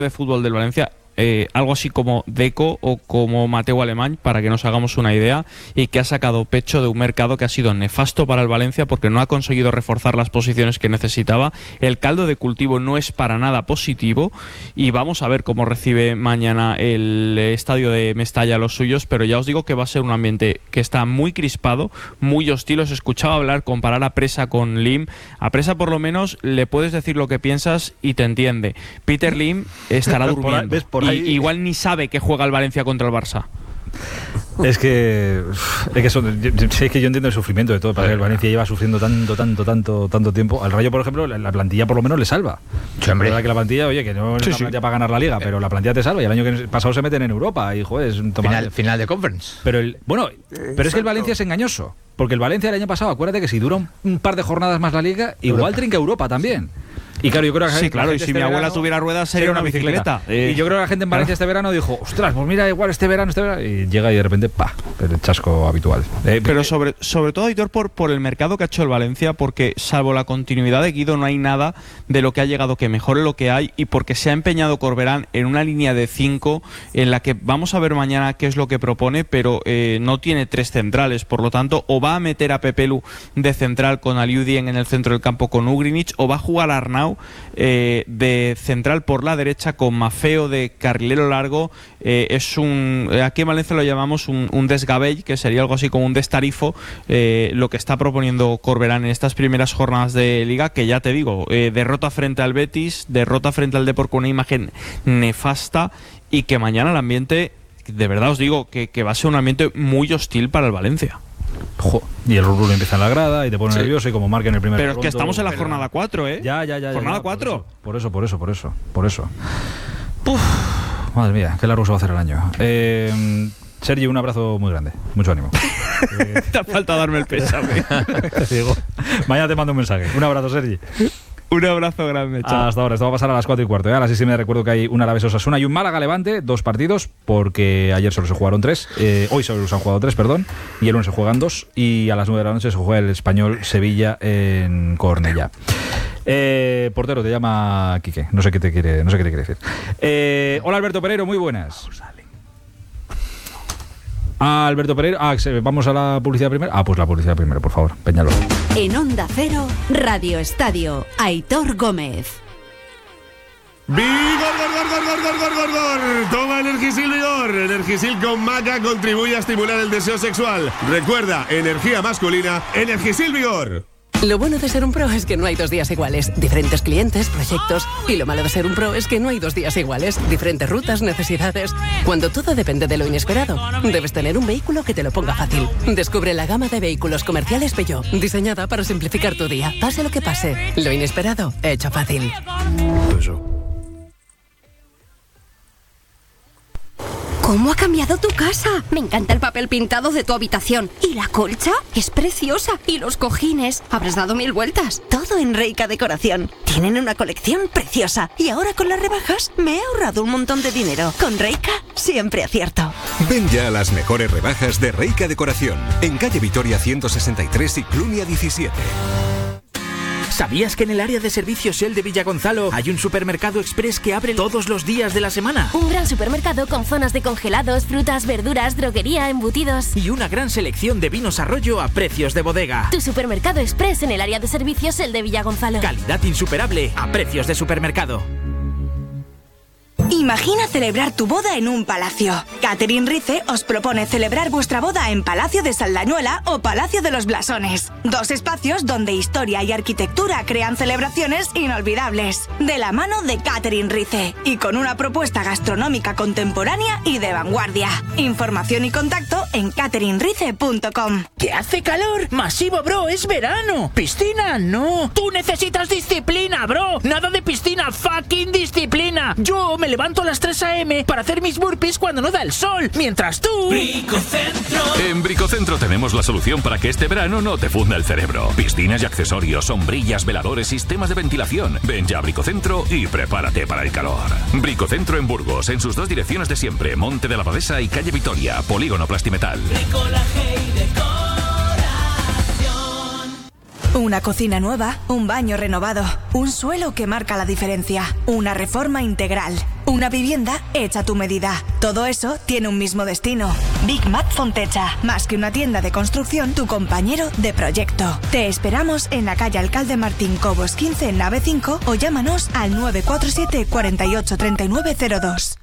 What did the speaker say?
de fútbol del Valencia, algo así como Deco o como Mateu Alemany, para que nos hagamos una idea, y que ha sacado pecho de un mercado que ha sido nefasto para el Valencia porque no ha conseguido reforzar las posiciones que necesitaba. El caldo de cultivo no es para nada positivo y vamos a ver cómo recibe mañana el estadio de Mestalla a los suyos, pero ya os digo que va a ser un ambiente que está muy crispado, muy hostil. Os escuchaba comparar a Presa con Lim. A Presa por lo menos le puedes decir lo que piensas y te entiende. Peter Lim estará durmiendo. Igual ni sabe que juega el Valencia contra el Barça. Es que yo entiendo el sufrimiento de todo. Para que el Valencia lleva sufriendo tanto tiempo. Al Rayo, por ejemplo, la plantilla por lo menos le salva. Sí, hombre. La verdad que la plantilla, oye, que no es una plantilla para ganar la Liga, pero la plantilla te salva. Y el año pasado se meten en Europa y, joder, es un final de Conference. Pero es que el Valencia es engañoso. Porque el Valencia el año pasado, acuérdate que si dura un par de jornadas más la Liga, igual trinca Europa también. Y claro, yo creo que y si mi abuela tuviera ruedas sería una bicicleta. Y yo creo que la gente en Valencia este verano dijo, ostras, pues mira, igual este verano, y llega y de repente, el chasco habitual. Pero sobre todo, Aitor, por el mercado que ha hecho el Valencia, porque salvo la continuidad de Guido no hay nada de lo que ha llegado que mejore lo que hay, y porque se ha empeñado Corberán en una línea de 5 en la que vamos a ver mañana qué es lo que propone, pero no tiene 3 centrales, por lo tanto, o va a meter a Pepelu de central con Aliou Dieng en el centro del campo con Ugrinic, o va a jugar a Arnau de central por la derecha con Maffeo de carrilero largo. Aquí en Valencia lo llamamos un desgabell, que sería algo así como un destarifo, lo que está proponiendo Corberán en estas primeras jornadas de Liga, que ya te digo, derrota frente al Betis, derrota frente al Depor con una imagen nefasta, y que mañana el ambiente, de verdad os digo, que va a ser un ambiente muy hostil para el Valencia. Y el rurú empieza en la grada y te pone nervioso, y como marca en el primer Pero es que estamos en la jornada 4, ¿eh? Ya. Jornada 4. Por eso. Uf, madre mía, qué largo se va a hacer el año. Sergi, un abrazo muy grande. Mucho ánimo. Te ha faltado darme el pésame. Te digo, mañana te mando un mensaje. Un abrazo, Sergi. Un abrazo grande, chao. Hasta ahora, esto va a pasar a las 4:15. A las 6:30 recuerdo que hay un Alavés-Osasuna y un Málaga-Levante, 2 partidos, porque ayer solo se jugaron 3, hoy solo se han jugado 3, perdón, y el lunes se juegan 2, y a las 9 de la noche se juega el Español-Sevilla en Cornellá. Portero, te llama Quique, no sé qué te quiere decir. Hola, Alberto Pereiro, muy buenas. Alberto Pereiro, vamos a la publicidad primero. Pues la publicidad primero, por favor, Peñaló. En Onda Cero, Radio Estadio, Aitor Gómez. ¡Vigor! Toma Energisil Vigor. Energisil con maca contribuye a estimular el deseo sexual. Recuerda, energía masculina, Energisil Vigor. Lo bueno de ser un pro es que no hay 2 días iguales. Diferentes clientes, proyectos. Y lo malo de ser un pro es que no hay 2 días iguales. Diferentes rutas, necesidades. Cuando todo depende de lo inesperado, debes tener un vehículo que te lo ponga fácil. Descubre la gama de vehículos comerciales Peugeot, diseñada para simplificar tu día. Pase lo que pase, lo inesperado, hecho fácil. ¿Cómo ha cambiado tu casa? Me encanta el papel pintado de tu habitación. ¿Y la colcha? Es preciosa. ¿Y los cojines? Habrás dado 1000 vueltas. Todo en Reika Decoración. Tienen una colección preciosa. Y ahora con las rebajas me he ahorrado un montón de dinero. Con Reika siempre acierto. Ven ya a las mejores rebajas de Reika Decoración. En calle Vitoria 163 y Clunia 17. ¿Sabías que en el área de servicios Shell de Villagonzalo hay un supermercado express que abre todos los días de la semana? Un gran supermercado con zonas de congelados, frutas, verduras, droguería, embutidos. Y una gran selección de vinos Arroyo a precios de bodega. Tu supermercado express en el área de servicios Shell de Villagonzalo. Calidad insuperable a precios de supermercado. Imagina celebrar tu boda en un palacio. Catherine Rice os propone celebrar vuestra boda en Palacio de Saldañuela o Palacio de los Blasones. 2 espacios donde historia y arquitectura crean celebraciones inolvidables. De la mano de Catherine Rice y con una propuesta gastronómica contemporánea y de vanguardia. Información y contacto en catherinerice.com. ¿Que hace calor? Masivo, bro, es verano. Piscina, no. Tú necesitas disciplina, bro. Nada de piscina, fucking disciplina. Yo me levanto a las 3 a.m. para hacer mis burpees cuando no da el sol, mientras tú... Bricocentro. En Bricocentro tenemos la solución para que este verano no te funda el cerebro. Piscinas y accesorios, sombrillas, veladores, sistemas de ventilación. Ven ya a Bricocentro y prepárate para el calor. Bricocentro en Burgos, en sus 2 direcciones de siempre, Monte de la Abadesa y Calle Vitoria, Polígono Plastimetal. Una cocina nueva, un baño renovado, un suelo que marca la diferencia, una reforma integral. Una vivienda hecha a tu medida. Todo eso tiene un mismo destino. Big Mat Fontecha. Más que una tienda de construcción, tu compañero de proyecto. Te esperamos en la calle Alcalde Martín Cobos 15, nave 5 o llámanos al 947 48 3902.